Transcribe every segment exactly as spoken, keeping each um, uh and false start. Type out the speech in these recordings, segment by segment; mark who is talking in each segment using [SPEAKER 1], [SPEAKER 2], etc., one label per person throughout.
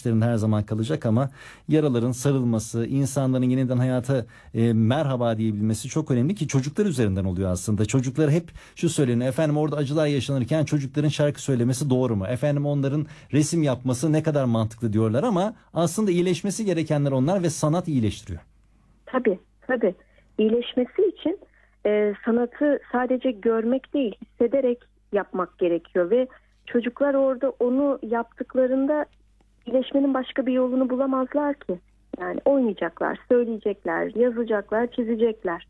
[SPEAKER 1] işlerinde her zaman kalacak ama yaraların sarılması, insanların yeniden hayata e, merhaba diyebilmesi çok önemli ki çocuklar üzerinden oluyor aslında. Çocuklar hep şu söyleniyor, efendim orada acılar yaşanırken çocukların şarkı söylemesi doğru mu? Efendim onların resim yapması ne kadar mantıklı diyorlar ama aslında iyileşmesi gerekenler onlar ve sanat iyileştiriyor.
[SPEAKER 2] Tabii, tabii. İyileşmesi için e, sanatı sadece görmek değil, hissederek yapmak gerekiyor ve çocuklar orada onu yaptıklarında iyileşmenin başka bir yolunu bulamazlar ki. Yani oynayacaklar, söyleyecekler, yazacaklar, çizecekler.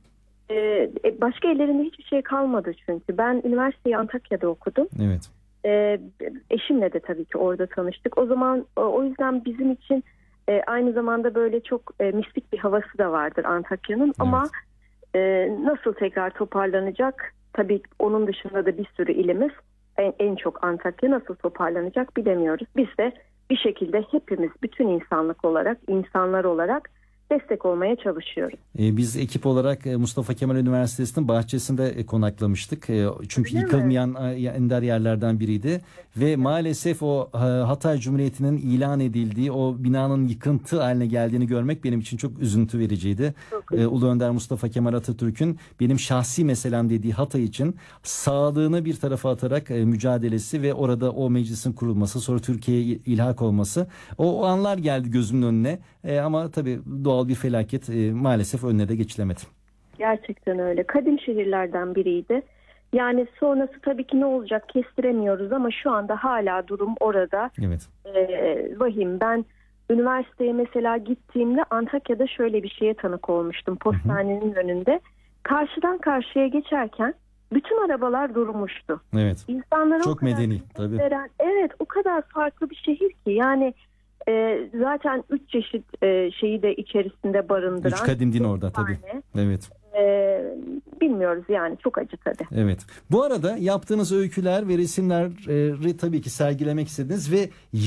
[SPEAKER 2] Ee, başka ellerinde hiçbir şey kalmadı çünkü. Ben üniversiteyi Antakya'da okudum.
[SPEAKER 1] Evet.
[SPEAKER 2] Ee, eşimle de tabii ki orada tanıştık. O zaman o yüzden bizim için e, aynı zamanda böyle çok e, mistik bir havası da vardır Antakya'nın. Evet. Ama e, nasıl tekrar toparlanacak? Tabii onun dışında da bir sürü ilimiz. En, en çok Antakya nasıl toparlanacak bilemiyoruz. Biz de bir şekilde hepimiz bütün insanlık olarak, insanlar olarak destek olmaya çalışıyoruz.
[SPEAKER 1] Ee, biz ekip olarak Mustafa Kemal Üniversitesi'nin bahçesinde konaklamıştık. Ee, çünkü Öyle yıkılmayan mi? ender yerlerden biriydi. Ve maalesef o Hatay Cumhuriyeti'nin ilan edildiği o binanın yıkıntı haline geldiğini görmek benim için çok üzüntü vericiydi. Ee, Ulu Önder Mustafa Kemal Atatürk'ün benim şahsi meselem dediği Hatay için sağlığını bir tarafa atarak e, mücadelesi ve orada o meclisin kurulması, sonra Türkiye'ye ilhak olması. O, o anlar geldi gözümün önüne. E, ama tabii doğal bir felaket e, maalesef önüne de geçilemedi.
[SPEAKER 2] Gerçekten öyle. Kadim şehirlerden biriydi. Yani sonrası tabii ki ne olacak kestiremiyoruz ama şu anda hala durum orada.
[SPEAKER 1] Evet.
[SPEAKER 2] Ee, vahim. Ben üniversiteye mesela gittiğimde Antakya'da şöyle bir şeye tanık olmuştum. Postanenin Hı-hı. önünde. Karşıdan karşıya geçerken bütün arabalar durmuştu.
[SPEAKER 1] Evet.
[SPEAKER 2] İnsanlar
[SPEAKER 1] çok medeni tabii.
[SPEAKER 2] Veren, evet, o kadar farklı bir şehir ki yani e, zaten üç çeşit e, şeyi de içerisinde barındıran.
[SPEAKER 1] Üç kadim din orada tabii. Evet.
[SPEAKER 2] E, bilmiyoruz yani, çok acı tabii.
[SPEAKER 1] Evet. Bu arada yaptığınız öyküler ve resimleri tabii ki sergilemek istediniz ve